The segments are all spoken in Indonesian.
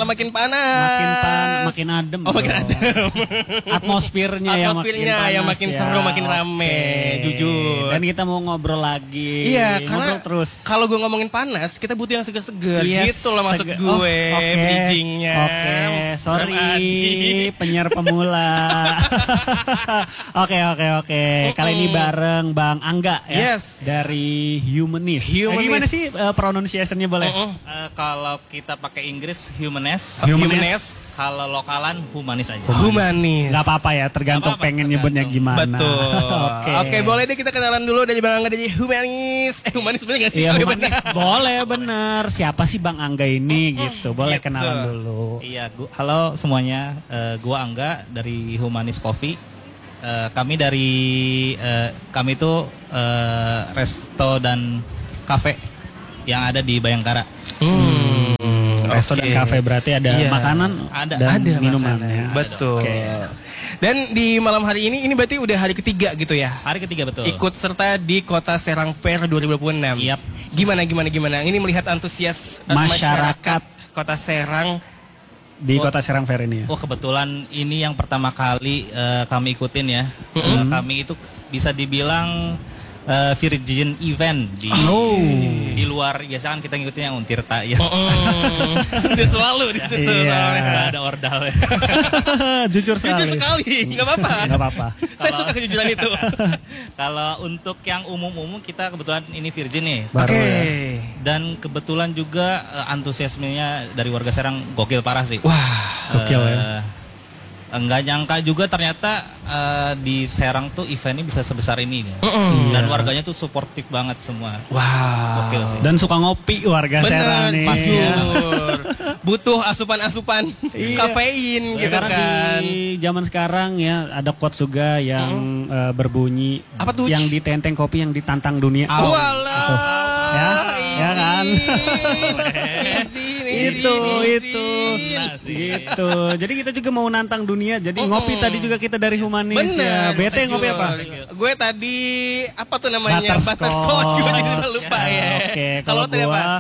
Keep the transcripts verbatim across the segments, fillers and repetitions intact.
makin panas. Makin panas, makin adem. Oh, makin adem. Atmosfernya, Atmosfernya yang yang makin makin panas, seru, ya. makin rame, Oke. jujur. Dan kita mau ngobrol lagi. Iya, ngobrol karena terus. kalau gue ngomongin panas, kita butuh yang seger-seger. Yes, gitu loh maksud sege- gue, oh, oke. bridgingnya. Oke, sorry Adi. penyiar pemula. Oke, oke, oke. Kali ini bareng Bang Angga ya. Yes. Dari Humanist. Eh, Humanist. gimana sih uh, pronunciation-nya boleh? Mm-mm. Uh, kalau kita pakai Inggris humanist, Humanist. kalau lokalan humanis aja. Humanis. Gak apa-apa ya, tergantung Gak apa-apa, pengen nyebutnya gimana. Betul. Oke. Oke, boleh deh kita kenalan dulu dari Bang Angga dari Humanis. Eh, Humanis bener gak sih? Iya, Oh, humanis. bener. Boleh bener. Siapa sih Bang Angga ini gitu? Boleh Gitu. kenalan dulu. Iya, gua, halo semuanya. Uh, gua Angga dari Humanis Coffee. Uh, kami dari uh, kami itu uh, resto dan cafe yang ada di Bayangkara. Hmm. Resto dan Oke. kafe berarti ada Iya. makanan Ada. dan Ada minuman makanan. ya. Betul. Oke. Dan di malam hari ini, ini berarti udah hari ketiga gitu ya? Hari ketiga betul. Ikut serta di Kota Serang Fair dua ribu dua puluh enam. Yap. Gimana, gimana, gimana? Ini melihat antusias eh, Masyarakat. Kota Serang. Di Oh. Kota Serang Fair ini ya. Oh kebetulan ini yang pertama kali uh, kami ikutin ya. Uh, kami itu bisa dibilang uh, virgin event di Oh. di luar biasa kan kita ngikutin yang Untirta ya. Mm, Sudah selalu di situ. Iya. soalnya. Nggak ada ordal ya. Jujur sekali. Jujur sekali, nggak apa-apa. Nggak apa-apa. Saya suka kejujuran itu. Kalau untuk yang umum-umum kita kebetulan ini virgin nih. Baru Oke. ya. Dan kebetulan juga uh, antusiasmenya dari warga Serang gokil parah sih. Wah, gokil ya. Eh, Enggak nyangka juga ternyata eh, di Serang tuh eventnya bisa sebesar ini ya. Mm-mm. Dan warganya tuh suportif banget semua. wow. Gokil sih. Dan suka ngopi warga Serang Bener, nih. pasti. ya. Butuh asupan-asupan Iya. kafein gitu Karena kan. di zaman sekarang ya ada quotes juga yang eh, berbunyi Apa tuh? yang ditenteng kopi yang ditantang dunia. Walah. Gitu. Ya, ya kan? Izin, izin, itu izin. itu Nah, sih. gitu. Jadi kita juga mau nantang dunia. Jadi ngopi tadi juga kita dari Humanis ya. Bener. Bete ngopi apa? Gue tadi apa tuh namanya? Butterscotch. Butterscotch. Gue jadi lupa ya. Oke, Kalau kalau tadi apa? gua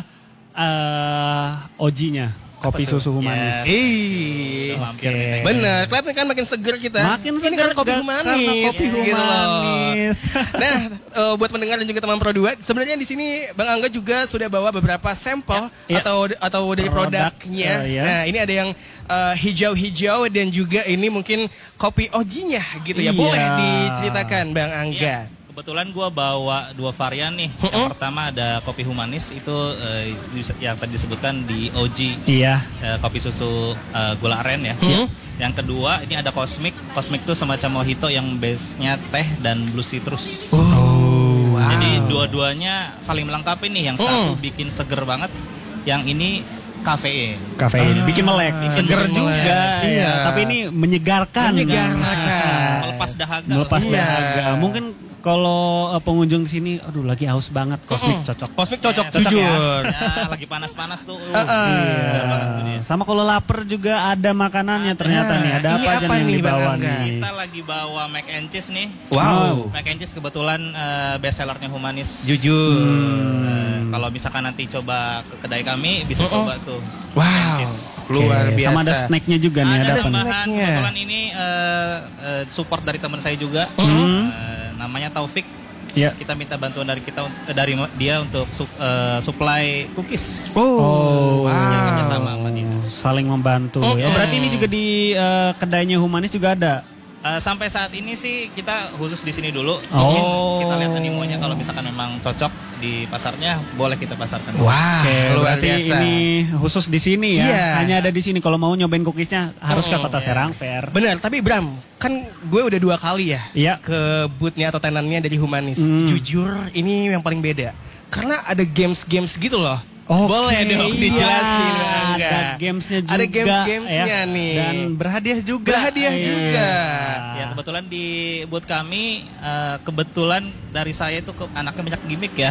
eh Oji-nya, kopi susu Humanis. Yes. Ih, Mampir nih. bener. Kelihatan kan makin seger kita. Makin Ini seger karena kopi ga- humanis. karena kopi gitu loh. humanis. Nah, eh, buat pendengar dan juga teman Pro dua, sebenarnya di sini Bang Angga juga sudah bawa beberapa sampel Ya. atau atau dari Produk, produknya. eh, ya. Nah, ini ada yang eh, hijau-hijau dan juga ini mungkin kopi ojinya gitu ya. Iya. Boleh diceritakan Bang Angga. Iya. Kebetulan gua bawa dua varian nih. Yang pertama ada kopi humanis itu eh, yang tadi disebutkan di O G. Iya. eh, kopi susu eh, gula aren ya. Hmm. Yang kedua ini ada Cosmic. Cosmic itu semacam mojito yang base-nya teh dan blue citrus. Oh, wow. Jadi dua-duanya saling melengkapi nih. Yang satu Hmm. bikin seger banget, yang ini kafein. Kafein, Ah, bikin melek, bikin seger melek. juga. Iya. Ya. Tapi ini menyegarkan. Menyegarkan. Melepas dahaga. Melepas Iya. dahaga. Mungkin kalau uh, pengunjung di sini, aduh lagi haus banget, Cosmic Mm-mm. cocok. Cosmic cocok, Ya, cocok jujur. Ya, lagi panas-panas tuh. Uh, Uh-uh. seger banget tuh dia. Sama kalau lapar juga ada makanannya ternyata Nah, nih. Ada ini apa aja apa nih yang nih, Bang dibawa Angga? nih? Kita lagi bawa mac and cheese nih. Wow. Mac and cheese kebetulan eh, best sellernya Humanis. Jujur. Eh, kalau misalkan nanti coba ke kedai kami bisa Mm-mm. coba tuh. mac and Wow. cheese. Luar Oke, biasa. sama ada snacknya juga nih. Ada, Ada apa nih? tambahan. snacknya. Kebetulan ini eh, eh, support dari teman saya juga. Hmm. Eh, namanya Taufik. Ya. Kita minta bantuan dari kita eh, dari dia untuk sup- eh, supply cookies. Oh, Jadi kerjasama sama dia. saling membantu Oh, ya. oh. Berarti ini juga di uh, kedainya Humanis juga ada. Eh, sampai saat ini sih kita khusus di sini dulu. Oh. Mungkin kita lihat animonya kalau misalkan memang cocok di pasarnya boleh kita pasarkan. Wah, Oke, luar berarti biasa. ini khusus di sini ya. Iya. Hanya ada di sini. Kalau mau nyobain cookiesnya harus ke Oh, Kota iya. Serang Fair. Benar, tapi Bram, kan gue udah dua kali ya Iya. ke boothnya atau tenannya dari Humanis. Hmm. Jujur, ini yang paling beda. Karena ada games-games gitu loh. Oke, Boleh dong iya. dijelasin, Bang Angga. Ada gamesnya juga. Ada games-gamesnya ya. nih. Dan berhadiah juga. Berhadiah Iya. juga. Ya kebetulan di booth kami eh, kebetulan dari saya itu ke- anaknya banyak gimmick ya.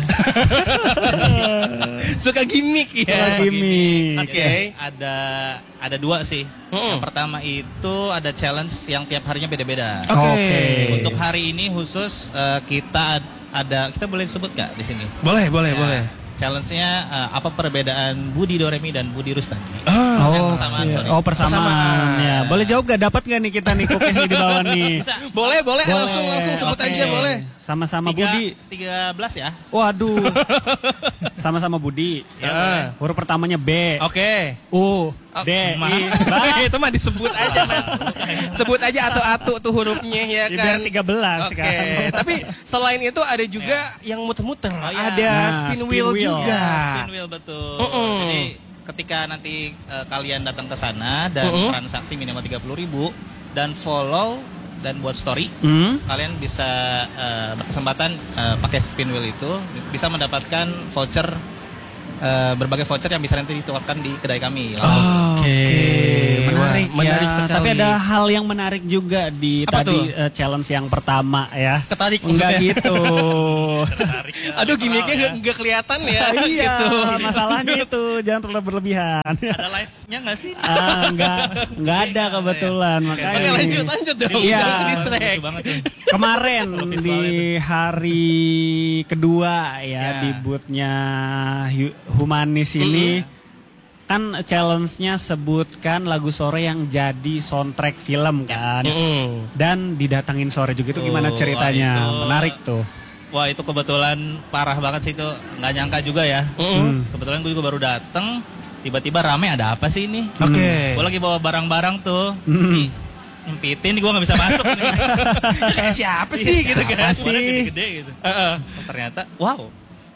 Suka gimmick ya. Suka gimmick. Oke. Jadi ada ada dua sih. Mm. Yang pertama itu ada challenge yang tiap harinya beda-beda. Oke. Oke. Untuk hari ini khusus eh, kita ad- ada kita boleh sebut nggak di sini? Boleh, boleh, Ya, boleh. challenge-nya uh, apa perbedaan Budi Doremi dan Budi Rustandi? Oh, Eh, persamaan, iya. sorry. Oh persamaan. Persamaan. Ya. Boleh jawab gak? Dapat gak nih kita nih cookies di bawah nih? Boleh, boleh, Boleh. langsung langsung sebut Oke. aja boleh. Sama-sama Tiga- Budi. tiga belas ya? Waduh. Sama-sama Budi. Ya, Ah. boleh. Huruf pertamanya B. Oke. U. D. Ma. I. Itu mah disebut aja mas. Sebut aja atu-atu tuh hurufnya ya Ya, kan. biar tiga belas Oke. kan. Tapi selain itu ada juga yang muter-muter. Oh, iya. Ada Nah, spin spin wheel, wheel. juga. Spin wheel betul. Mm-mm. Jadi ketika nanti eh, kalian datang ke sana dan Mm-mm. transaksi minimal tiga puluh ribu dan follow dan buat story, Hmm? kalian bisa eh, berkesempatan eh, pakai spin wheel itu bisa mendapatkan voucher eh, berbagai voucher yang bisa nanti ditukarkan di kedai kami. Langsung. Oke, menarik, Wah, menarik ya. sekali. Tapi ada hal yang menarik juga di Apa tadi tuh? eh, challenge yang pertama ya. Ketarik Enggak maksudnya. gitu. Aduh gimmicknya nggak nggak kelihatan ya. Iya, gitu. masalahnya itu jangan terlalu berlebihan. Ada live-nya nggak sih? ah, enggak, enggak ada kebetulan makanya. Oke lanjut lanjut dong. Iya. Jangan distract. Lucu banget ya. Kemarin Lukis di hari kedua ya, Ya. di bootnya Hu- Humanis ini kan challenge-nya sebutkan lagu sore yang jadi soundtrack film kan. Mm-mm. Dan didatangin sore juga itu gimana Oh, ceritanya? wah, itu- Menarik tuh. Wah itu kebetulan parah banget sih itu, nggak nyangka juga ya. Mm-mm. Hmm. Kebetulan gue juga baru dateng, tiba-tiba rame ada apa sih ini? Oke. Gue lagi bawa barang-barang tuh, Hmm. Ih, nyempitin gue nggak bisa masuk. nih. Kayak siapa sih gitu kan? Apa sih? Gede-gede gitu. Heeh. Oh, ternyata, wow,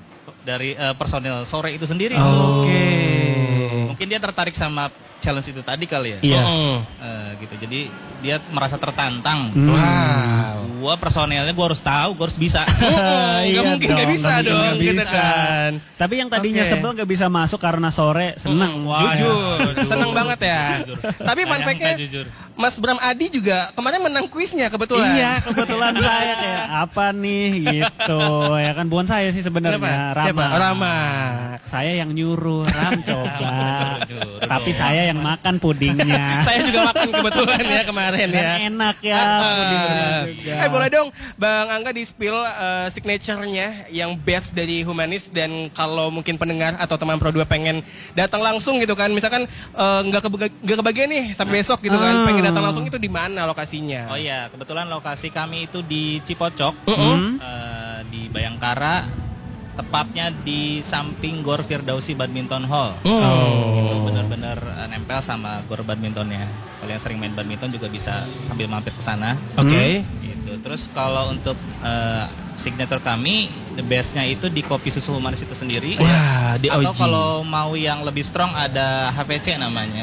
dari eh, personel sore itu sendiri. Oke. Mungkin dia tertarik sama challenge itu tadi kali ya. Iya. Mm-mm. Eh, gitu. Jadi dia merasa tertantang. Hmm. Wow. Gua personelnya gue harus tahu, gue harus bisa. Nggak Iya mungkin nggak dong, bisa nggak mungkin dong nggak gitu bisa. kan. Tapi yang tadinya Oke. sebel gak bisa masuk karena sore seneng. Wah, Jujur, ya. seneng banget ya. Jujur. Tapi fun Nggak fact-nya nyangka, jujur. Mas Bram Adi juga kemarin menang kuisnya kebetulan. Iya, kebetulan saya kayak apa nih gitu. Ya kan bukan saya sih sebenarnya, Siapa? Siapa? Rama. Rama. Saya yang nyuruh Ram coba. Nyuruh Tapi dong. saya yang makan pudingnya. Saya juga makan kebetulan ya kemarin Dan ya. enak ya pudingnya juga. Eh boleh dong Bang Angga di spill uh, signature-nya yang best dari Humanis, dan kalau mungkin pendengar atau teman Pro dua pengen datang langsung gitu kan, misalkan uh, nggak kebega- nggak kebagian nih sampai besok gitu kan, Ah. pengen datang langsung itu di mana lokasinya? Oh iya, kebetulan lokasi kami itu di Cipocok, Mm-mm. eh, di Bayangkara, tepatnya di samping Gor Firdausi Badminton Hall. Oh. Itu benar-benar eh, nempel sama Gor Badmintonnya. Kalau yang sering main badminton juga bisa sambil mampir ke sana. Oke. Gitu. Terus kalau untuk eh, signature kami, the bestnya itu di kopi susu Humanis itu sendiri. Wah, di O G. Atau kalau mau yang lebih strong ada H V C namanya.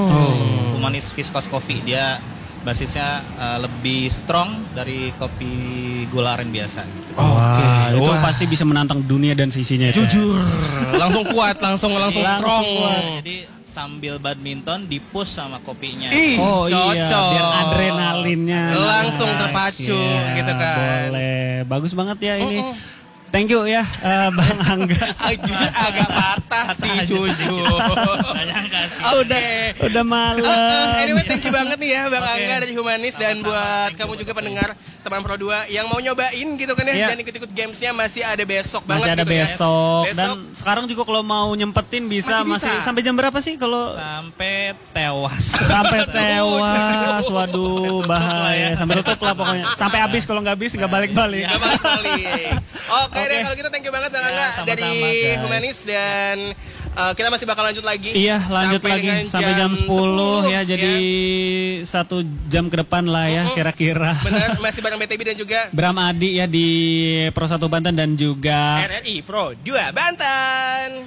Oh. Humanis Viscous Coffee. Dia basisnya eh, lebih strong dari kopi gula aren biasa. Gitu. Oke. Wah, itu Wah. pasti bisa menantang dunia dan sisinya. itu. Jujur, langsung kuat, langsung langsung Langsung strong. kuat. Jadi sambil badminton dipush sama kopinya. Ih, Oh iya, cocok. biar adrenalinnya Langsung naik. terpacu Iya, gitu kan. Boleh, bagus banget ya ini. Mm-mm. Thank you ya eh, Bang Angga. Ah, jujur agak patah sih jujur. Nggak nyangka sih. Oh, udah. Udah malam. Uh, anyway, thank you banget nih ya Bang Oke. Angga dari Humanis, dan Sama-sama. buat Thank kamu you, juga Bang. pendengar teman Pro dua yang mau nyobain gitu kan ya, Iya. dan ikut-ikut gamesnya masih ada besok Masih banget ada gitu ya. besok. Besok Dan sekarang juga kalau mau nyempetin bisa Masih masih, bisa. sampai jam berapa sih kalau Sampai tewas. sampai tewas. Waduh, bahaya. ya. Sampai tutup lah pokoknya. Sampai habis, kalau nggak habis nggak balik-balik. Nggak balik-balik. Oke deh, Oke. kalau gitu thank you banget Bang Ya, Angga sama-sama, dari guys. Humanis, dan uh, kita masih bakal lanjut lagi. Iya, lanjut sampai lagi dengan sampai jam sepuluh ya. Jadi ya. satu jam ke depan lah ya Mm-mm. kira-kira. Benar, masih bareng B T B dan juga Bram Adi ya di Pro satu Banten dan juga R R I Pro dua Banten.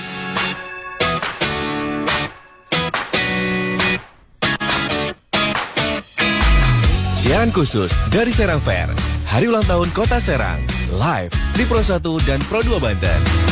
Siaran khusus dari Serang Fair, Hari Ulang Tahun Kota Serang, live di Pro satu dan Pro dua Banten.